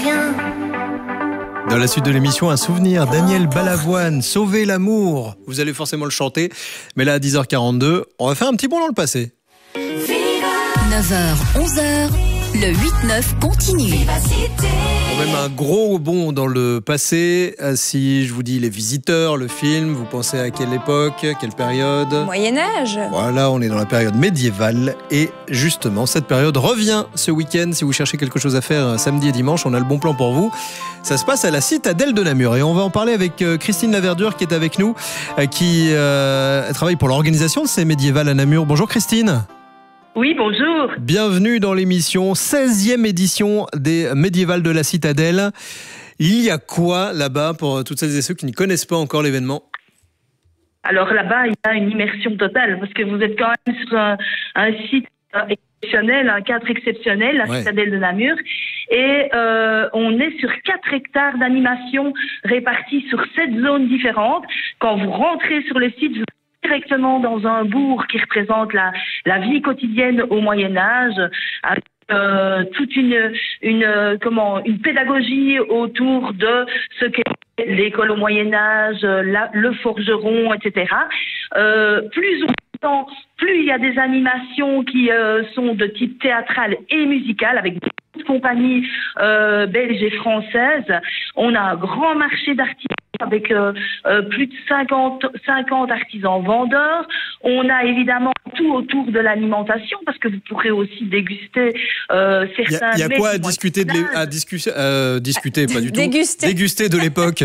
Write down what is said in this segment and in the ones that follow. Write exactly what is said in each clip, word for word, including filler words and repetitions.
rien. Dans la suite de l'émission, un souvenir, Daniel Balavoine, Sauver l'amour. Vous allez forcément le chanter, mais là à dix heures quarante-deux, on va faire un petit bond dans le passé. neuf heures, onze heures, le huit neuf continue. On met un gros bond dans le passé. Si je vous dis Les Visiteurs, le film, vous pensez à quelle époque, quelle période ? Moyen-Âge. Voilà, on est dans la période médiévale. Et justement, cette période revient ce week-end. Si vous cherchez quelque chose à faire samedi et dimanche, on a le bon plan pour vous. Ça se passe à la citadelle de Namur. Et on va en parler avec Christine Laverdure qui est avec nous, qui euh, travaille pour l'organisation de ces médiévales à Namur. Bonjour Christine. Oui, bonjour. Bienvenue dans l'émission, seizième édition des médiévales de la Citadelle. Il y a quoi là-bas pour toutes celles et ceux qui ne connaissent pas encore l'événement ? Alors là-bas, il y a une immersion totale parce que vous êtes quand même sur un, un site exceptionnel, un cadre exceptionnel, la ouais. Citadelle de Namur. Et euh, on est sur quatre hectares d'animation répartis sur sept zones différentes. Quand vous rentrez sur le site, vous directement dans un bourg qui représente la, la vie quotidienne au Moyen-Âge, avec euh, toute une, une, comment, une pédagogie autour de ce qu'est l'école au Moyen-Âge, la, le forgeron, et cetera. Euh, plus ou moins, plus il y a des animations qui euh, sont de type théâtral et musical, avec beaucoup de compagnies euh, belges et françaises. On a un grand marché d'artistes avec euh, euh, plus de cinquante, cinquante artisans vendeurs. On a évidemment tout autour de l'alimentation, parce que vous pourrez aussi déguster euh, certains... Il y a, y a quoi à discuter, de à discuter, euh, discuter, pas du tout. Déguster. Déguster de l'époque.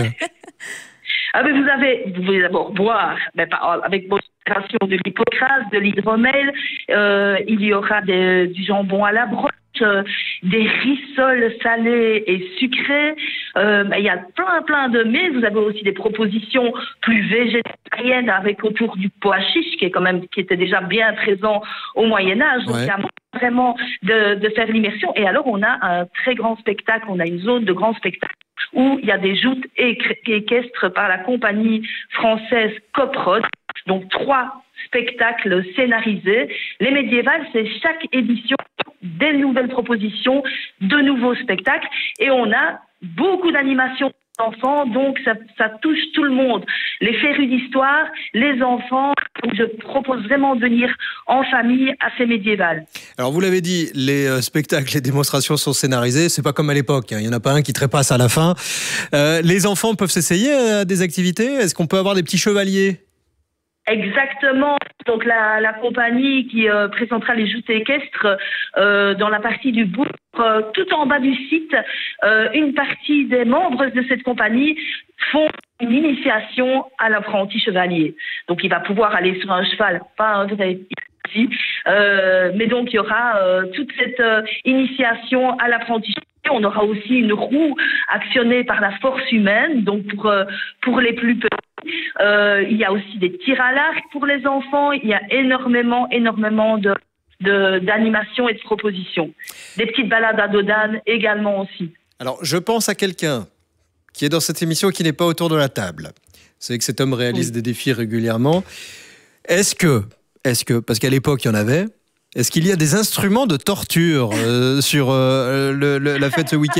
Ah, mais vous avez, vous pouvez d'abord boire, mais pas, avec modération, de l'hypocrase, de l'hydromel. Euh, il y aura des, du jambon à la broche, euh, des rissoles salés et sucrés. Euh, il y a plein, plein de mets. Vous avez aussi des propositions plus végétariennes avec autour du pois chiche, qui est quand même, qui était déjà bien présent au Moyen-Âge. Donc, ouais. Il y a vraiment de, de faire l'immersion. Et alors, on a un très grand spectacle. On a une zone de grand spectacle où il y a des joutes équestres par la compagnie française Coprod. Donc, trois spectacles scénarisés. Les médiévales, c'est chaque édition des nouvelles propositions, de nouveaux spectacles. Et on a beaucoup d'animations d'enfants, donc ça, ça touche tout le monde. Les férus d'histoire, les enfants. Donc je propose vraiment de venir en famille à ces médiévales. Alors vous l'avez dit, les euh, spectacles, les démonstrations sont scénarisés. C'est pas comme à l'époque, hein. Il n'y en a pas un qui trépasse à la fin. Euh, les enfants peuvent s'essayer à des activités. Est-ce qu'on peut avoir des petits chevaliers ? Exactement. Donc la, la compagnie qui euh, présentera les joutes équestres euh, dans la partie du bourg, euh, tout en bas du site, euh, une partie des membres de cette compagnie font une initiation à l'apprenti chevalier. Donc il va pouvoir aller sur un cheval, pas un vrai ici, euh, mais donc il y aura euh, toute cette euh, initiation à l'apprenti chevalier. On aura aussi une roue actionnée par la force humaine, donc pour euh, pour les plus petits. Euh, il y a aussi des tirs à l'arc pour les enfants. Il y a énormément, énormément de, de, d'animations et de propositions. Des petites balades à dos d'âne également aussi. Alors, je pense à quelqu'un qui est dans cette émission et qui n'est pas autour de la table. Vous savez que cet homme réalise oui. des défis régulièrement. Est-ce que, est-ce que, parce qu'à l'époque, il y en avait, est-ce qu'il y a des instruments de torture euh, sur euh, le, le, la fête ce week-end ?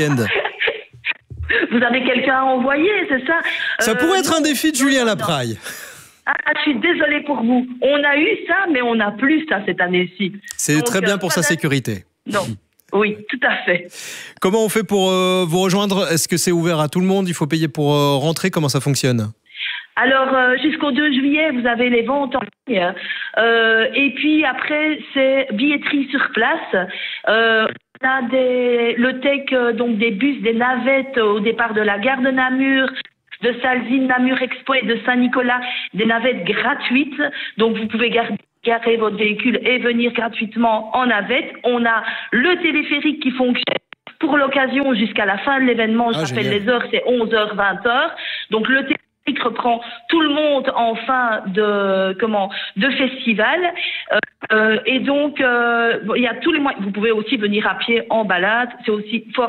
Vous avez quelqu'un à envoyer, c'est ça ? Ça euh, pourrait être non, un défi de non, Julien non, Lapraille. Ah, je suis désolée pour vous. On a eu ça, mais on n'a plus ça cette année-ci. C'est Donc, très bien pour euh, sa sécurité. Non, oui, tout à fait. Comment on fait pour euh, vous rejoindre ? Est-ce que c'est ouvert à tout le monde ? Il faut payer pour euh, rentrer ? Comment ça fonctionne ? Alors, euh, jusqu'au deux juillet, vous avez les ventes en ligne. Euh, et puis après, c'est billetterie sur place. Euh, on a des, le tech, euh, donc des bus, des navettes au départ de la gare de Namur, de Salzine, Namur Expo et de Saint-Nicolas, des navettes gratuites. Donc, vous pouvez garder garer votre véhicule et venir gratuitement en navette. On a le téléphérique qui fonctionne pour l'occasion jusqu'à la fin de l'événement. Je ah, rappelle génial. Les heures, c'est onze heures, vingt heures. Donc, le téléphérique reprend tout le monde en fin de comment de festival euh, euh, et donc euh, il y a tous les moyens. Vous pouvez aussi venir à pied en balade, c'est aussi fort agréable.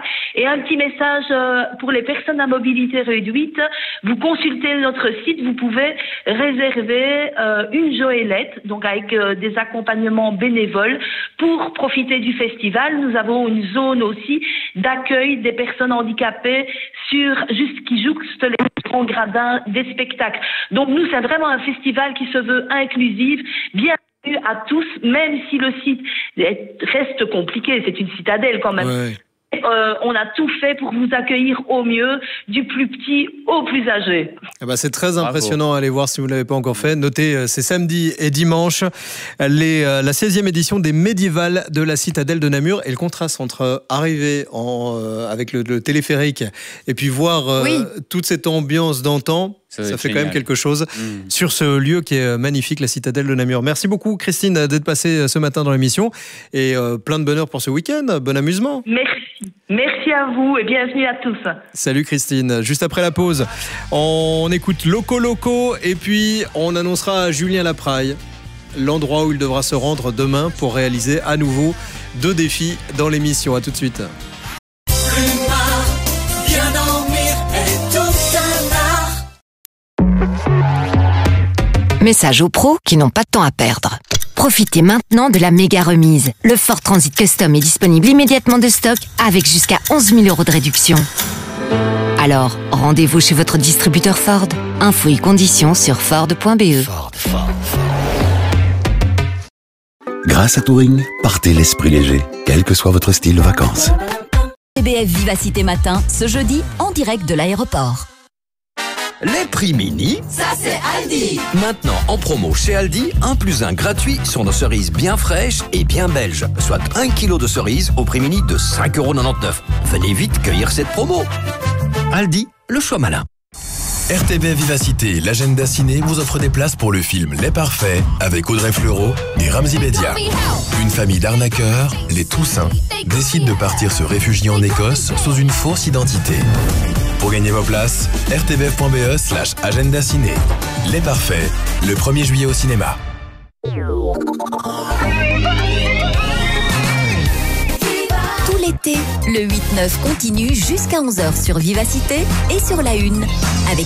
Et un petit message euh, pour les personnes à mobilité réduite, vous consultez notre site, vous pouvez réserver euh, une joëlette, donc avec euh, des accompagnements bénévoles pour profiter du festival. Nous avons une zone aussi d'accueil des personnes handicapées sur juste qui jouxte les grands gradins des spectacles. Donc nous, c'est vraiment un festival qui se veut inclusif, bien à tous, même si le site reste compliqué, c'est une citadelle quand même. Ouais. Euh, on a tout fait pour vous accueillir au mieux, du plus petit au plus âgé. Ah bah c'est très impressionnant. Bravo. Allez voir si vous ne l'avez pas encore fait. Notez, c'est samedi et dimanche, les, euh, la seizième édition des Médiévales de la citadelle de Namur. Et le contraste entre arriver en, euh, avec le, le téléphérique et puis voir euh, oui. toute cette ambiance d'antan, ça, ça fait génial. Quand même quelque chose mmh. sur ce lieu qui est magnifique, la citadelle de Namur. Merci beaucoup Christine d'être passée ce matin dans l'émission et euh, plein de bonheur pour ce week-end. Bon amusement. Merci. Merci à vous et bienvenue à tous. Salut Christine. Juste après la pause, on écoute Loco Loco et puis on annoncera à Julien Lapraille l'endroit où il devra se rendre demain pour réaliser à nouveau deux défis dans l'émission. À tout de suite. Message aux pros qui n'ont pas de temps à perdre. Profitez maintenant de la méga remise. Le Ford Transit Custom est disponible immédiatement de stock avec jusqu'à onze mille euros de réduction. Alors, rendez-vous chez votre distributeur Ford. Infos et conditions sur Ford point B E. Ford, Ford, Ford. Grâce à Touring, partez l'esprit léger, quel que soit votre style de vacances. T B F Vivacité Matin, ce jeudi, en direct de l'aéroport. Les prix mini, ça c'est Aldi. Maintenant en promo chez Aldi, un plus un gratuit sur nos cerises bien fraîches et bien belges. Soit un kilo de cerises au prix mini de cinq euros quatre-vingt-dix-neuf. Venez vite cueillir cette promo. Aldi, le choix malin. R T B Vivacité, l'agenda ciné vous offre des places pour le film Les Parfaits avec Audrey Fleurot et Ramzy Bedia. Une famille d'arnaqueurs, les Toussaint, décide de partir se réfugier en Écosse sous une fausse identité. Pour gagner vos places, r t b f point b e slash agenda ciné. Les Parfaits, le premier juillet au cinéma. Tout l'été, le huit neuf continue jusqu'à onze heures sur Vivacité et sur la Une. Avec